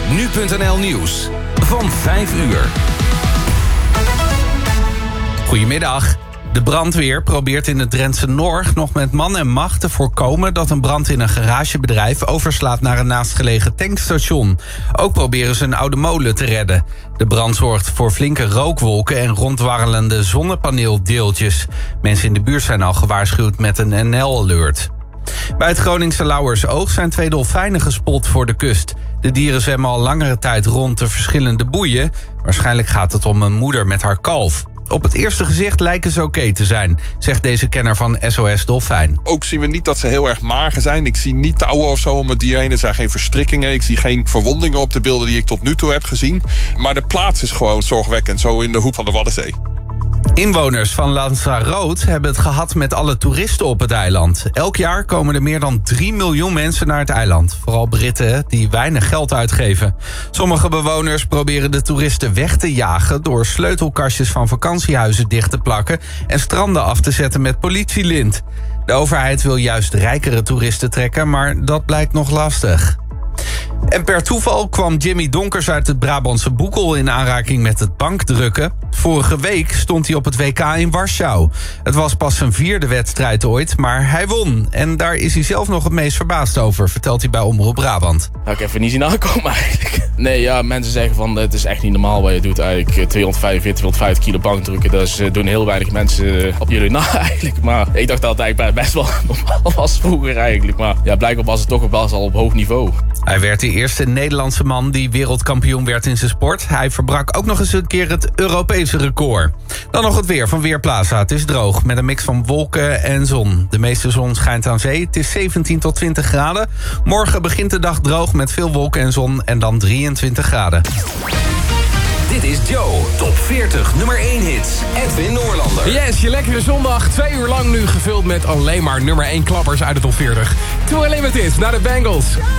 Nu.nl Nieuws van 5 uur. Goedemiddag. De brandweer probeert in het Drentse Noord nog met man en macht te voorkomen dat een brand in een garagebedrijf overslaat naar een naastgelegen tankstation. Ook proberen ze een oude molen te redden. De brand zorgt voor flinke rookwolken en rondwarrelende zonnepaneeldeeltjes. Mensen in de buurt zijn al gewaarschuwd met een NL-alert. Bij het Groningse Lauwersoog zijn 2 dolfijnen gespot voor de kust. De dieren zwemmen al langere tijd rond de verschillende boeien. Waarschijnlijk gaat het om een moeder met haar kalf. Op het eerste gezicht lijken ze oké te zijn, zegt deze kenner van SOS Dolfijn. Ook zien we niet dat ze heel erg mager zijn. Ik zie niet touwen of zo om het dier heen. Er zijn geen verstrikkingen. Ik zie geen verwondingen op de beelden die ik tot nu toe heb gezien. Maar de plaats is gewoon zorgwekkend, zo in de hoek van de Waddenzee. Inwoners van Lanzarote hebben het gehad met alle toeristen op het eiland. Elk jaar komen er meer dan 3 miljoen mensen naar het eiland. Vooral Britten die weinig geld uitgeven. Sommige bewoners proberen de toeristen weg te jagen door sleutelkastjes van vakantiehuizen dicht te plakken en stranden af te zetten met politielint. De overheid wil juist rijkere toeristen trekken, maar dat blijkt nog lastig. En per toeval kwam Jimmy Donkers uit het Brabantse Boekel in aanraking met het bankdrukken. Vorige week stond hij op het WK in Warschau. Het was pas zijn 4e wedstrijd ooit, maar hij won. En daar is hij zelf nog het meest verbaasd over, vertelt hij bij Omroep Brabant. Nou, ik heb even niet zien aankomen eigenlijk. Nee, ja, mensen zeggen van het is echt niet normaal wat je doet eigenlijk. 245, 250 kilo bankdrukken, dat doen heel weinig mensen op jullie na eigenlijk. Maar ik dacht dat het eigenlijk best wel normaal was vroeger eigenlijk. Maar ja, blijkbaar was het toch wel al op hoog niveau. Hij werd de eerste Nederlandse man die wereldkampioen werd in zijn sport. Hij verbrak ook nog eens een keer het Europese record. Dan nog het weer van Weerplaza. Het is droog met een mix van wolken en zon. De meeste zon schijnt aan zee. Het is 17 tot 20 graden. Morgen begint de dag droog met veel wolken en zon en dan 23 graden. Dit is Joe, top 40 nummer 1 hits. Edwin Noorlander. Yes, je lekkere zondag. 2 uur lang nu gevuld met alleen maar nummer 1 klappers uit de top 40. Toen alleen met dit, naar de Bengals.